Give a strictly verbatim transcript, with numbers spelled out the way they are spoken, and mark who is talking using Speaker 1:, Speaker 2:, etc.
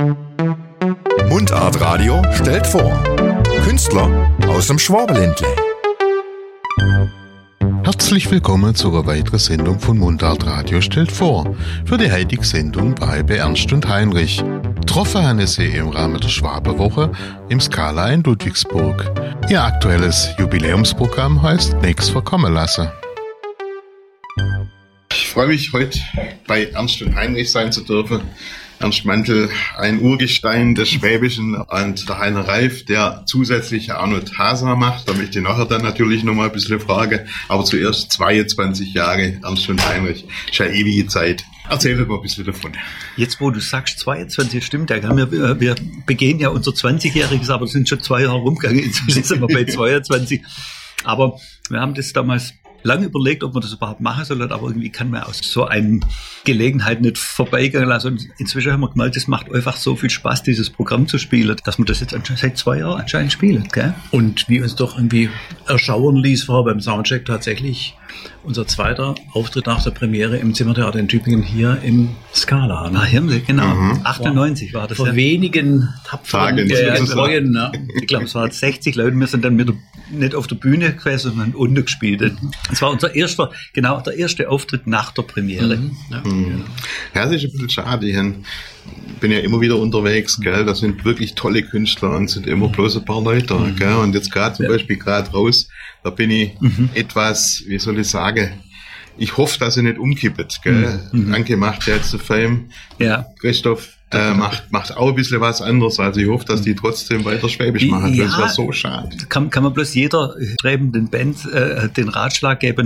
Speaker 1: Mundart Radio stellt vor Künstler aus dem Schwabenländle.
Speaker 2: Herzlich willkommen zu einer weiteren Sendung von Mundart Radio stellt vor. Für die heutige Sendung war ich bei Ernst und Heinrich. Getroffen habe ich sie im Rahmen der Schwabenwoche im Scala in Ludwigsburg. Ihr aktuelles Jubiläumsprogramm heißt Nichts verkommen lassen.
Speaker 3: Ich freue mich, heute bei Ernst und Heinrich sein zu dürfen. Ernst Mantel, ein Urgestein des Schwäbischen, und der Heiner Reif, der zusätzlich auch noch Tasa macht. Da möchte ich nachher dann natürlich noch mal ein bisschen fragen. Aber zuerst zweiundzwanzig Jahre Ernst und Heinrich. Ist ja ewige Zeit. Erzähl doch mal ein bisschen davon.
Speaker 4: Jetzt, wo du sagst zweiundzwanzig, stimmt ja. Wir, wir begehen ja unser zwanzigjähriges, aber es sind schon zwei Jahre rumgegangen. Inzwischen sind wir bei zweiundzwanzig. Aber wir haben das damals lange überlegt, ob man das überhaupt machen soll, aber irgendwie kann man aus so einer Gelegenheit nicht vorbeigehen lassen. Und inzwischen haben wir gemerkt, es macht einfach so viel Spaß, dieses Programm zu spielen, dass wir das jetzt seit zwei Jahren anscheinend spielen. Gell?
Speaker 5: Und wie uns doch irgendwie erschauern ließ, war beim Soundcheck tatsächlich unser zweiter Auftritt nach der Premiere im Zimmertheater in Tübingen hier im Scala. Ne?
Speaker 4: Ah, hier, genau. Mhm. achtundneunzig war das.
Speaker 5: Vor
Speaker 4: ja.
Speaker 5: wenigen tapferen Treuen. Ne?
Speaker 4: Ich glaube, es waren sechzig Leute. Wir sind dann mit der, nicht auf der Bühne gewesen, sondern unten gespielt. Es war unser erster, genau, der erste Auftritt nach der Premiere.
Speaker 5: Mhm. Ja.
Speaker 3: Mhm. Ja, das ist ein bisschen schade. Ich bin ja immer wieder unterwegs, gell? Das sind wirklich tolle Künstler und sind immer bloß ein paar Leute, mhm. gell? Und jetzt gerade zum ja. Beispiel gerade raus, da bin ich mhm. etwas, wie soll ich sagen, ich hoffe, dass er nicht umkippt, gell? Mhm. Anke macht ja jetzt den Film. Ja. Christoph äh, macht, macht auch ein bisschen was anderes. Also ich hoffe, dass die trotzdem weiter Schwäbisch machen.
Speaker 4: Ja,
Speaker 3: das wäre so schade.
Speaker 4: Kann, kann man bloß jeder strebenden Band äh, den Ratschlag geben,